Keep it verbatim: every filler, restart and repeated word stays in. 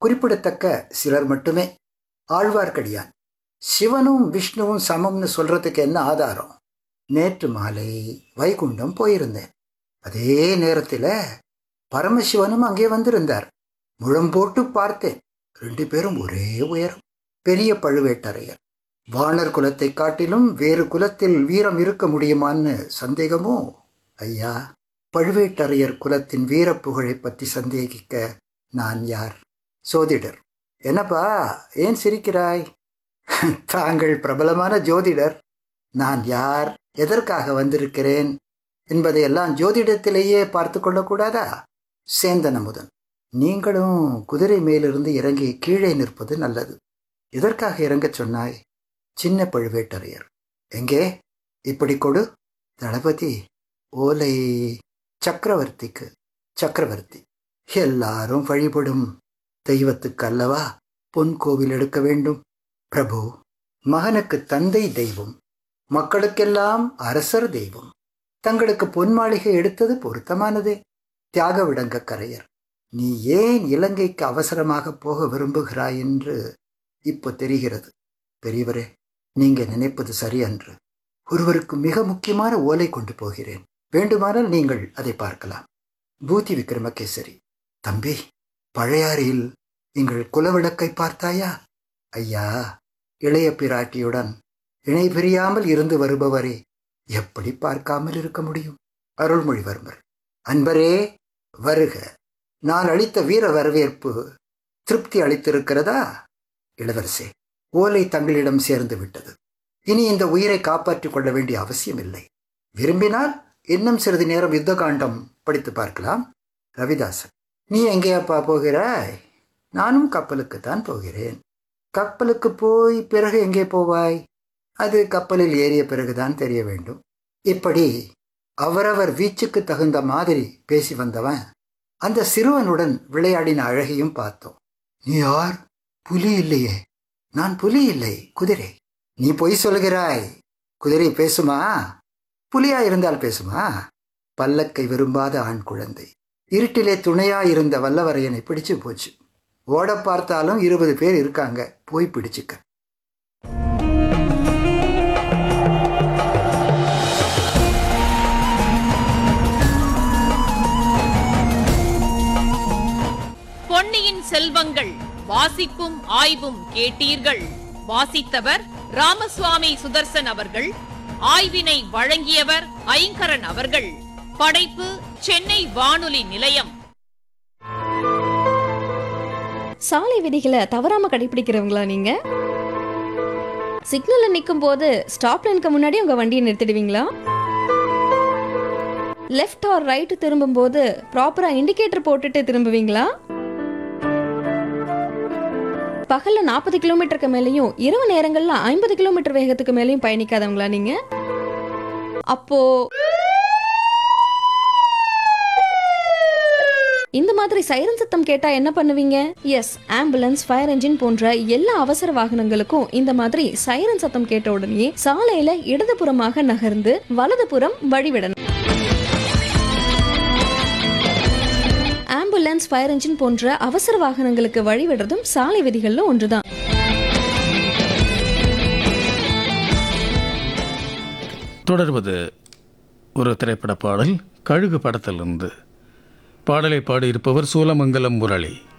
குறிப்பிடத்தக்க சிலர் மட்டுமே. ஆழ்வார்க்கடியான் சிவனும் விஷ்ணுவும் சமம்னு சொல்றதுக்கு என்ன ஆதாரம்? நேற்று மாலை வைகுண்டம் போயிருந்தேன். அதே நேரத்தில் பரமசிவனும் அங்கே வந்திருந்தார். முழம்போட்டு பார்த்தேன். ரெண்டு பேரும் ஒரே உயரம். பெரிய பழுவேட்டரையர். வானர் குலத்தை காட்டிலும் வேறு குலத்தில் வீரம் இருக்க முடியுமான்னு சந்தேகமோ? ஐயா, பழுவேட்டரையர் குலத்தின் வீரப்புகழை பற்றி சந்தேகிக்க நான் யார்? சோதிடர். என்னப்பா, ஏன் சிரிக்கிறாய்? தாங்கள் பிரபலமான ஜோதிடர். நான் யார், எதற்காக வந்திருக்கிறேன் என்பதையெல்லாம் ஜோதிடத்திலேயே பார்த்து கொள்ளக்கூடாதா? சேந்தன் அமுதன். நீங்களும் குதிரை மேலிருந்து இறங்கி கீழே நிற்பது நல்லது. எதற்காக இறங்கச் சொன்னாய்? சின்ன பழுவேட்டரையர். எங்கே? இப்படி கொடு. தளபதி, ஓலை சக்கரவர்த்திக்கு. சக்கரவர்த்தி. எல்லாரும் வழிபடும் தெய்வத்துக்கு அல்லவா பொன் கோவில் எடுக்க வேண்டும்? பிரபு, மகனுக்கு தந்தை தெய்வம், மக்களுக்கெல்லாம் அரசர் தெய்வம். தங்களுக்கு பொன் மாளிகை எடுத்தது பொருத்தமானதே. தியாக விடங்க கரையர். நீ ஏன் இலங்கைக்கு அவசரமாக போக விரும்புகிறாய் என்று இப்போ தெரிகிறது. பெரியவரே, நீங்க நினைப்பது சரியன்று. ஒருவருக்கு மிக முக்கியமான ஓலை கொண்டு போகிறேன். வேண்டுமானால் நீங்கள் அதை பார்க்கலாம். பூதி விக்ரமகேசரி. தம்பி, பழையாறையில் எங்கள் குலவிளக்கை பார்த்தாயா? ஐயா, இளைய பிராட்டியுடன் இணை பிரியாமல் இருந்து வருபவரே எப்படி பார்க்காமல் இருக்க முடியும்? அருள்மொழிவர்மர். அன்பரே வருக. நான் அளித்த வீர வரவேற்பு திருப்தி அளித்திருக்கிறதா? இளவரசே, ஓலை தங்களிடம் சேர்ந்து விட்டது. இனி இந்த உயிரை காப்பாற்றிக் கொள்ள வேண்டிய அவசியம் இல்லை. விரும்பினால் இன்னும் சிறிது நேரம் யுத்த காண்டம் படித்து பார்க்கலாம். ரவிதாசன். நீ எங்கேயாப்பா போகிறாய்? நானும் கப்பலுக்குத்தான் போகிறேன். கப்பலுக்கு போய் பிறகு எங்கே போவாய்? அது கப்பலில் ஏறிய பிறகுதான் தெரிய வேண்டும். இப்படி அவரவர் வீச்சுக்கு தகுந்த மாதிரி பேசி வந்தவன் அந்த சிறுவனுடன் விளையாடின அழகையும் பார்த்தோம். நீ யார்? புலி இல்லையே. நான் புலி இல்லை, குதிரை. நீ பொய் சொல்கிறாய். குதிரை பேசுமா? புலியா இருந்தால் பேசுமா? பல்லக்கை விரும்பாத ஆண் குழந்தை. இருட்டிலே துணையாயிருந்த வல்லவரையனை பிடிச்சு போச்சு. ஓட பார்த்தாலும் இருபது பேர் இருக்காங்க, போய் பிடிச்சுக்க. பொன்னியின் செல்வங்கள் வாசிப்பும் ஆய்வும் கேட்டீர்கள். வாசித்தவர் ராமசுவாமி சுதர்சன் அவர்கள். ஆய்வினை வழங்கியவர் ஐங்கரன் அவர்கள். படைப்பு சென்னை வானொலி நிலையம். சாலை விதிகளை தவறாம கடைபிடிக்கிறவங்களா நீங்க? சிக்னல்ல நிக்கும் போது ஸ்டாப் லைனுக்கு முன்னாடி உங்க வண்டியை நிறுத்திடுவீங்களா? லெஃப்ட் ஆர் ரைட் திரும்பும் போது ப்ராப்பரா இண்டிகேட்டர் போட்டுட்டு திரும்புவீங்களா? பகல்ல நாற்பது கிலோமீட்டருக்கு மேலேயும் இரவு நேரங்கள்ல ஐம்பது கிலோமீட்டர் வேகத்துக்கு மேலேயும் பயணிக்காதவங்களா நீங்க? அப்போ இந்த மாதிரி சைரன் சத்தம் கேட்டா என்ன பண்ணுவீங்க? எஸ், ஆம்புலன்ஸ், ஃபயர் என்ஜின் போன்ற எல்லா அவசர வாகனங்களுக்கும் இந்த மாதிரி சைரன் சத்தம் கேட்ட உடனே சாலையில இடதுபுறமாக நகர்ந்து வலதுபுறம் வழிவிடணும். ஆம்புலன்ஸ், ஃபயர் என்ஜின் போன்ற அவசர வாகனங்களுக்கு வழிவிடுறதும் சாலை விதிகள்ல ஒன்றுதான். தொடர்வது ஒரு திரைப்பட பாடல், கழுகு படத்திலிருந்து. பாடலை பாடியிருப்பவர் சூலமங்கலம் முரளி.